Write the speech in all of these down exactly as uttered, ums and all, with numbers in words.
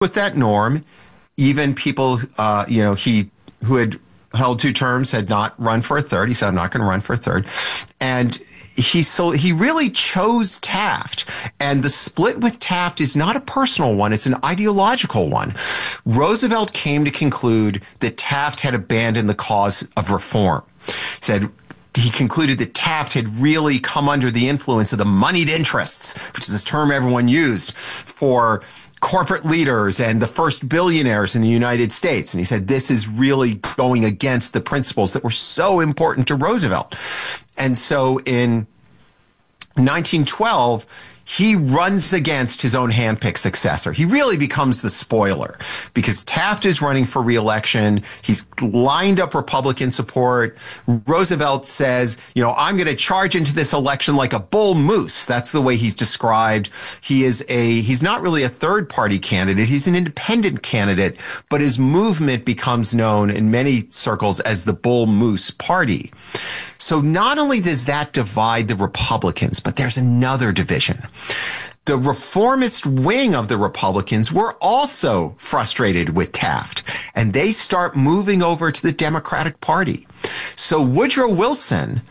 with that norm. Even people, uh, you know, he who had held two terms had not run for a third. He said, I'm not going to run for a third. And he so he really chose Taft. And the split with Taft is not a personal one. It's an ideological one. Roosevelt came to conclude that Taft had abandoned the cause of reform. He said, he concluded that Taft had really come under the influence of the moneyed interests, which is this term everyone used for corporate leaders and the first billionaires in the United States. And he said, this is really going against the principles that were so important to Roosevelt. And so in nineteen twelve, he runs against his own handpicked successor. He really becomes the spoiler because Taft is running for re-election. He's lined up Republican support. Roosevelt says, you know, I'm going to charge into this election like a bull moose. That's the way he's described. He is a, he's not really a third party candidate. He's an independent candidate, but his movement becomes known in many circles as the Bull Moose Party. So not only does that divide the Republicans, but there's another division. The reformist wing of the Republicans were also frustrated with Taft, and they start moving over to the Democratic Party. So Woodrow Wilson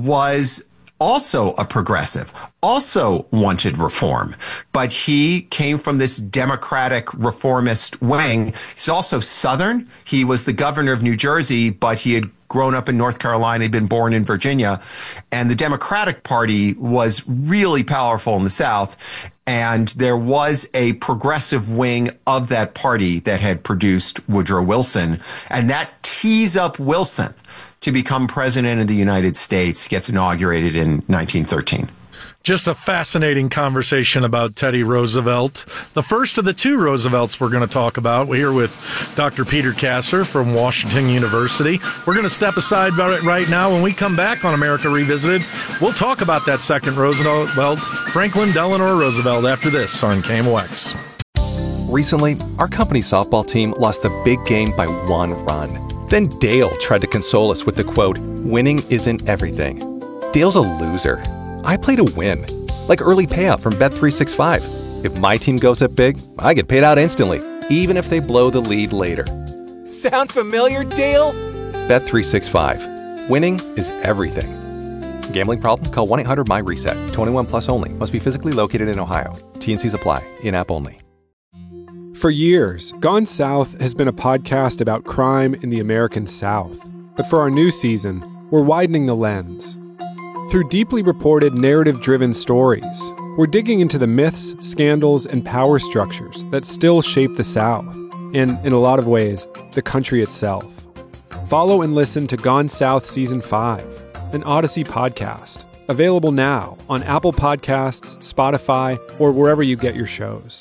was also a progressive, also wanted reform, but he came from this Democratic reformist wing. He's also Southern. He was the governor of New Jersey, but he had grown up in North Carolina, he'd been born in Virginia, and the Democratic Party was really powerful in the South, and there was a progressive wing of that party that had produced Woodrow Wilson, and that tees up Wilson to become president of the United States. He gets inaugurated in nineteen thirteen. Just a fascinating conversation about Teddy Roosevelt. The first of the two Roosevelts we're going to talk about. We're here with Doctor Peter Kasser from Washington University. We're going to step aside about it right now. When we come back on America Revisited, we'll talk about that second Roosevelt, Franklin Delano Roosevelt, after this on K M O X. Recently, our company softball team lost a big game by one run. Then Dale tried to console us with the quote, "Winning isn't everything." Dale's a loser. I play to win, like early payout from Bet three sixty-five. If my team goes up big, I get paid out instantly, even if they blow the lead later. Sound familiar, Dale? Bet three sixty-five. Winning is everything. Gambling problem? Call one eight hundred M Y reset. twenty-one plus only. Must be physically located in Ohio. T N Cs apply. In-app only. For years, Gone South has been a podcast about crime in the American South. But for our new season, we're widening the lens. Through deeply reported, narrative-driven stories, we're digging into the myths, scandals, and power structures that still shape the South, and, in a lot of ways, the country itself. Follow and listen to Gone South Season five, an Odyssey podcast, available now on Apple Podcasts, Spotify, or wherever you get your shows.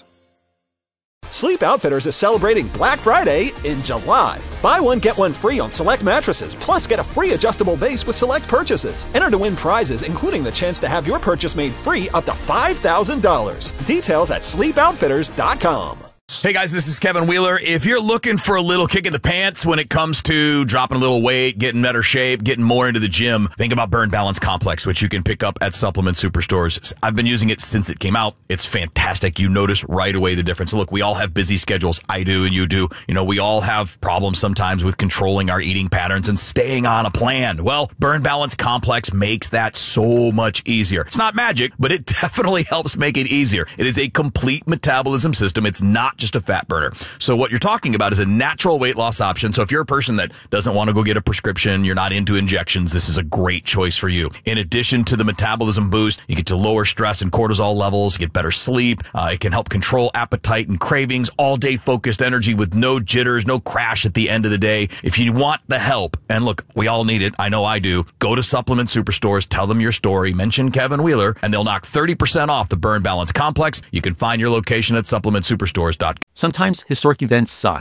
Sleep Outfitters is celebrating Black Friday in July. Buy one, get one free on select mattresses, plus get a free adjustable base with select purchases. Enter to win prizes, including the chance to have your purchase made free up to five thousand dollars. Details at sleep outfitters dot com. Hey guys, this is Kevin Wheeler. If you're looking for a little kick in the pants when it comes to dropping a little weight, getting better shape, getting more into the gym, think about Burn Balance Complex, which you can pick up at Supplement Superstores. I've been using it since it came out. It's fantastic. You notice right away the difference. Look, we all have busy schedules. I do and you do. You know, we all have problems sometimes with controlling our eating patterns and staying on a plan. Well, Burn Balance Complex makes that so much easier. It's not magic, but it definitely helps make it easier. It is a complete metabolism system. It's not just a fat burner. So what you're talking about is a natural weight loss option. So if you're a person that doesn't want to go get a prescription, you're not into injections, this is a great choice for you. In addition to the metabolism boost, you get to lower stress and cortisol levels, you get better sleep. Uh, it can help control appetite and cravings, all day focused energy with no jitters, no crash at the end of the day. If you want the help, and look, we all need it. I know I do. Go to Supplement Superstores, tell them your story, mention Kevin Wheeler, and they'll knock thirty percent off the Burn Balance Complex. You can find your location at supplement superstores dot com. Sometimes historic events suck.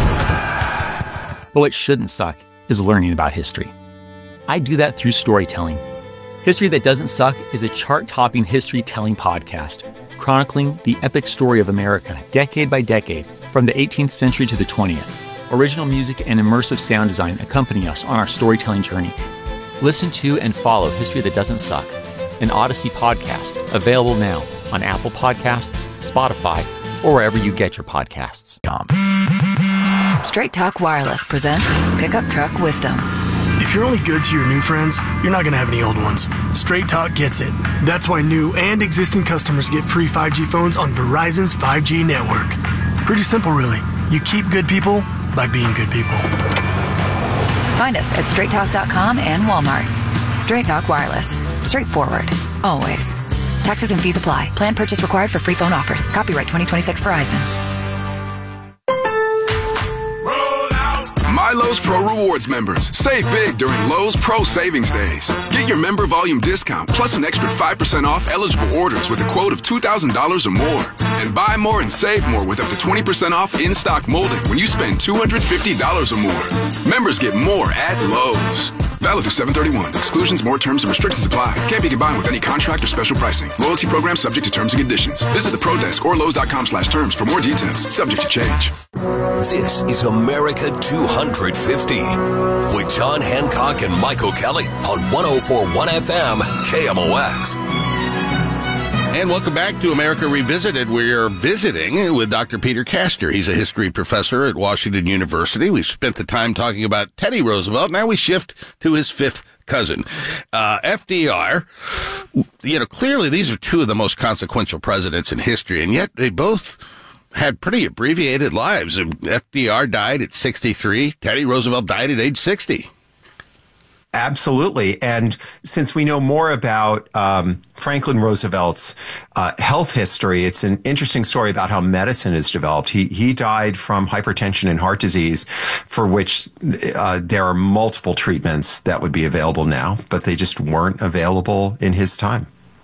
But what shouldn't suck is learning about history. I do that through storytelling. History That Doesn't Suck is a chart-topping history-telling podcast, chronicling the epic story of America, decade by decade, from the eighteenth century to the twentieth. Original music and immersive sound design accompany us on our storytelling journey. Listen to and follow History That Doesn't Suck, an Odyssey podcast, available now on Apple Podcasts, Spotify, or wherever you get your podcasts. Straight Talk Wireless presents Pickup Truck Wisdom. If you're only good to your new friends, you're not going to have any old ones. Straight Talk gets it. That's why new and existing customers get free five G phones on Verizon's five G network. Pretty simple, really. You keep good people by being good people. Find us at straight talk dot com and Walmart. Straight Talk Wireless. Straightforward. Always. Taxes and fees apply. Plan purchase required for free phone offers. Copyright twenty twenty-six Verizon. My Lowe's Pro Rewards members, save big during Lowe's Pro Savings Days. Get your member volume discount plus an extra five percent off eligible orders with a quote of two thousand dollars or more. And buy more and save more with up to twenty percent off in-stock molding when you spend two hundred fifty dollars or more. Members get more at Lowe's. Valid through seven thirty-one. Exclusions, more terms, and restrictions apply. Can't be combined with any contract or special pricing. Loyalty program subject to terms and conditions. Visit the Pro Desk or Lowe's dot com slash terms for more details. Subject to change. This is America two hundred fifty with John Hancock and Michael Kelly on one oh four point one F M K M O X. And welcome back to America Revisited. We're visiting with Doctor Peter Castor. He's a history professor at Washington University. We've spent the time talking about Teddy Roosevelt. Now we shift to his fifth cousin, uh, F D R. You know, clearly these are two of the most consequential presidents in history, and yet they both had pretty abbreviated lives. F D R died at sixty-three. Teddy Roosevelt died at age sixty. Absolutely. And since we know more about um, Franklin Roosevelt's uh, health history, it's an interesting story about how medicine is developed. He he died from hypertension and heart disease, for which uh, there are multiple treatments that would be available now, but they just weren't available in his time.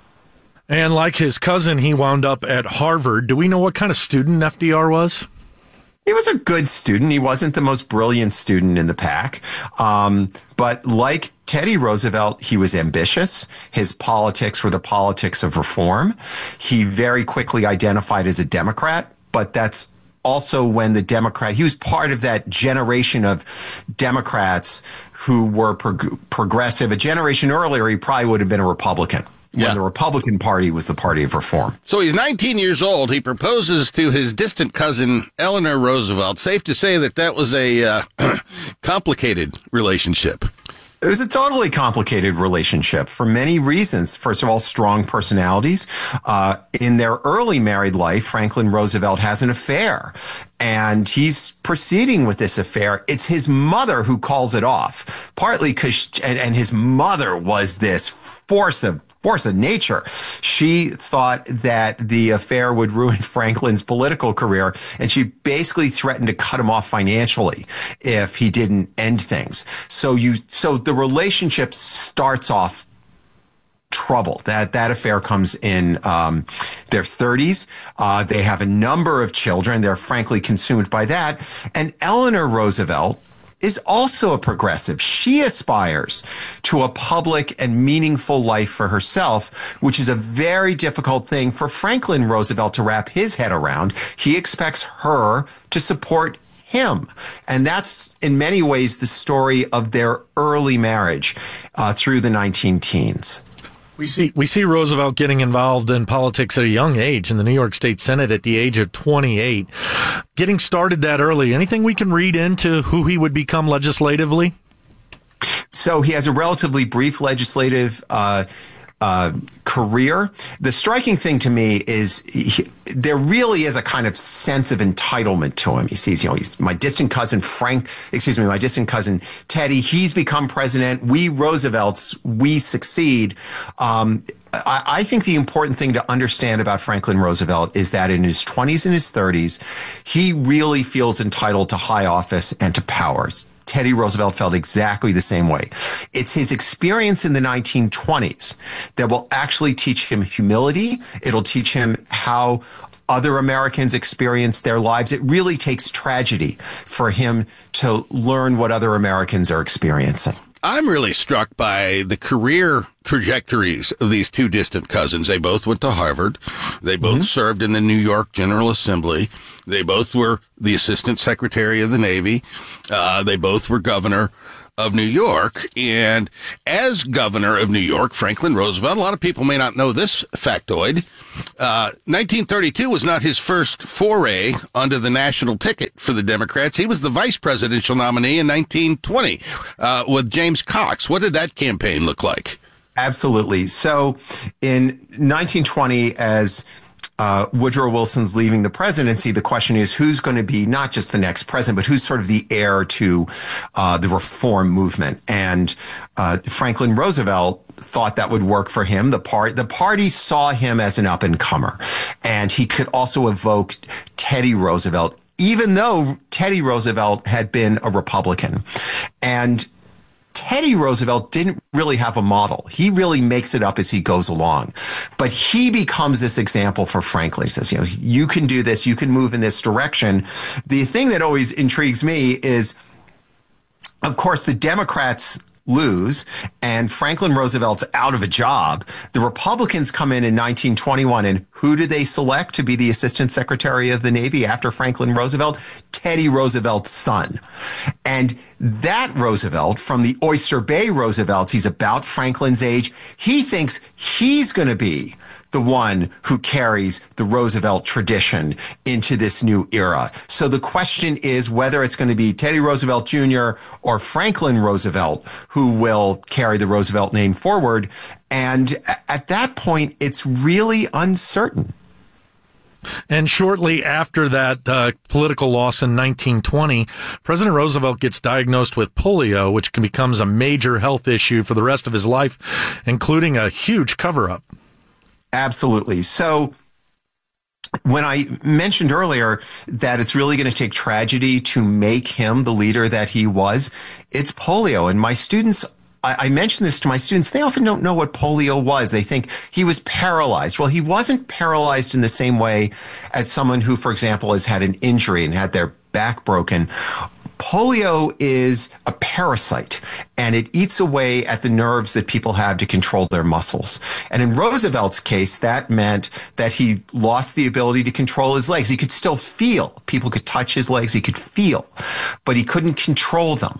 And like his cousin, he wound up at Harvard. Do we know what kind of student F D R was? He was a good student. He wasn't the most brilliant student in the pack. Um, but like Teddy Roosevelt, he was ambitious. His politics were the politics of reform. He very quickly identified as a Democrat, but that's also when the Democrat, he was part of that generation of Democrats who were prog- progressive. A generation earlier, he probably would have been a Republican. When yeah. the Republican Party was the party of reform. So he's nineteen years old. He proposes to his distant cousin, Eleanor Roosevelt. Safe to say that that was a uh, complicated relationship. It was a totally complicated relationship for many reasons. First of all, strong personalities. Uh, in their early married life, Franklin Roosevelt has an affair, and he's proceeding with this affair. It's his mother who calls it off, partly because, and, and his mother was this force of force of nature. She thought that the affair would ruin Franklin's political career, and she basically threatened to cut him off financially if he didn't end things. So you, so the relationship starts off trouble. That that affair comes in um, their thirties. Uh, they have a number of children. They're frankly consumed by that. And Eleanor Roosevelt is also a progressive. She aspires to a public and meaningful life for herself, which is a very difficult thing for Franklin Roosevelt to wrap his head around. He expects her to support him. And that's in many ways the story of their early marriage uh, through the nineteen teens. We see we see Roosevelt getting involved in politics at a young age in the New York State Senate at the age of twenty-eight. Getting started that early. Anything we can read into who he would become legislatively? So he has a relatively brief legislative uh, uh, career. The striking thing to me is he, there really is a kind of sense of entitlement to him. He sees, you know, he's my distant cousin Frank, excuse me, my distant cousin Teddy. He's become president. We Roosevelts, we succeed. Um, I, I think the important thing to understand about Franklin Roosevelt is that in his twenties and his thirties, he really feels entitled to high office and to power. Teddy Roosevelt felt exactly the same way. It's his experience in the nineteen twenties that will actually teach him humility. It'll teach him how other Americans experience their lives. It really takes tragedy for him to learn what other Americans are experiencing. I'm really struck by the career trajectories of these two distant cousins. They both went to Harvard. They both mm-hmm. served in the New York General Assembly. They both were the Assistant Secretary of the Navy. Uh, they both were governor. of New York. And as governor of New York, Franklin Roosevelt, a lot of people may not know this factoid, uh, nineteen thirty-two was not his first foray onto the national ticket for the Democrats. He was the vice presidential nominee in nineteen twenty uh, with James Cox. What did that campaign look like? Absolutely. So in nineteen twenty, as Uh, Woodrow Wilson's leaving the presidency, the question is who's going to be not just the next president, but who's sort of the heir to uh, the reform movement. And uh, Franklin Roosevelt thought that would work for him. The part, the party saw him as an up-and-comer, and he could also evoke Teddy Roosevelt, even though Teddy Roosevelt had been a Republican. And Teddy Roosevelt didn't really have a model. He really makes it up as he goes along. But he becomes this example for Franklin. He says, you know, you can do this. You can move in this direction. The thing that always intrigues me is, of course, the Democrats lose and Franklin Roosevelt's out of a job. The Republicans come in in nineteen twenty-one, and who do they select to be the Assistant Secretary of the Navy after Franklin Roosevelt? Teddy Roosevelt's son. And that Roosevelt, from the Oyster Bay Roosevelts, he's about Franklin's age, he thinks he's going to be the one who carries the Roosevelt tradition into this new era. So the question is whether it's going to be Teddy Roosevelt Junior or Franklin Roosevelt who will carry the Roosevelt name forward. And at that point, it's really uncertain. And shortly after that uh, political loss in nineteen twenty, President Roosevelt gets diagnosed with polio, which can becomes a major health issue for the rest of his life, including a huge cover-up. Absolutely. So when I mentioned earlier that it's really going to take tragedy to make him the leader that he was, it's polio. And my students, I, I mentioned this to my students, they often don't know what polio was. They think he was paralyzed. Well, he wasn't paralyzed in the same way as someone who, for example, has had an injury and had their back broken. Polio is a parasite, and it eats away at the nerves that people have to control their muscles. And in Roosevelt's case, that meant that he lost the ability to control his legs. He could still feel. People could touch his legs. He could feel, but he couldn't control them.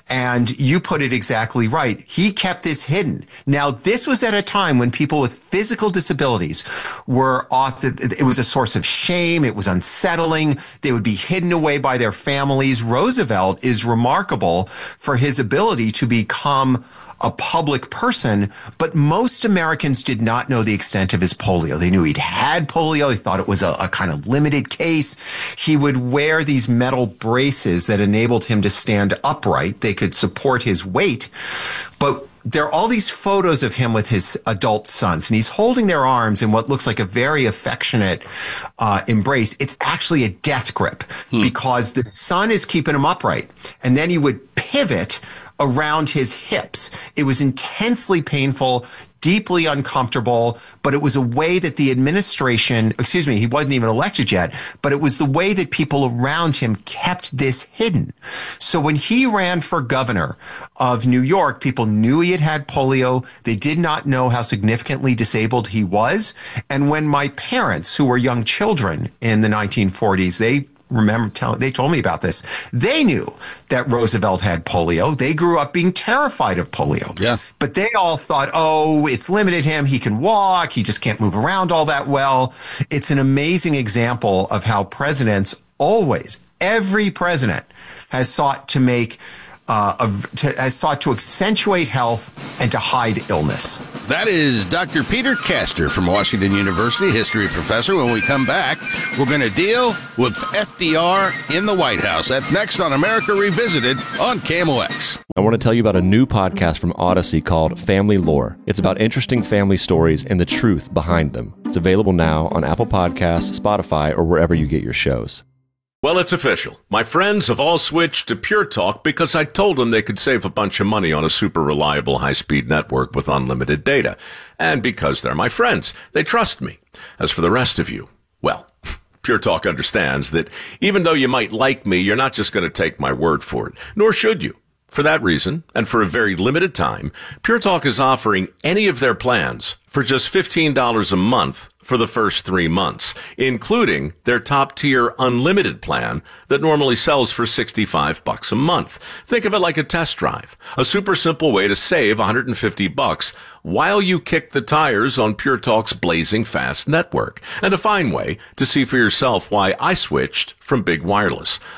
And you put it exactly right. He kept this hidden. Now, this was at a time when people with physical disabilities were off. It was a source of shame. It was unsettling. They would be hidden away by their families. Roosevelt is remarkable for his ability to become a public person, but most Americans did not know the extent of his polio. They knew he'd had polio. They thought it was a, a kind of limited case. He would wear these metal braces that enabled him to stand upright. They could support his weight, but there are all these photos of him with his adult sons, and he's holding their arms in what looks like a very affectionate uh, embrace. It's actually a death grip hmm. because the son is keeping him upright, and then he would pivot around his hips. It was intensely painful, deeply uncomfortable, but it was a way that the administration, excuse me, he wasn't even elected yet, but it was the way that people around him kept this hidden. So when he ran for governor of New York, people knew he had had polio. They did not know how significantly disabled he was. And when my parents, who were young children in the nineteen forties, they remember telling, they told me about this. They knew that Roosevelt had polio. They grew up being terrified of polio. Yeah. But they all thought, oh, it's limited him. He can walk. He just can't move around all that well. It's an amazing example of how presidents always, every president has sought to make Uh, of, to, has sought to accentuate health and to hide illness. That is Doctor Peter Castor from Washington University, history professor. When we come back, we're going to deal with F D R in the White House. That's next on America Revisited on K M O X. I want to tell you about a new podcast from Odyssey called Family Lore. It's about interesting family stories and the truth behind them. It's available now on Apple Podcasts, Spotify, or wherever you get your shows. Well, it's official. My friends have all switched to Pure Talk because I told them they could save a bunch of money on a super reliable high-speed network with unlimited data. And because they're my friends, they trust me. As for the rest of you, well, Pure Talk understands that even though you might like me, you're not just going to take my word for it, nor should you. For that reason, and for a very limited time, Pure Talk is offering any of their plans for just fifteen dollars a month for the first three months, including their top-tier unlimited plan that normally sells for sixty-five bucks a month. Think of it like a test drive, a super simple way to save one hundred fifty bucks while you kick the tires on Pure Talk's blazing fast network, and a fine way to see for yourself why I switched from Big Wireless.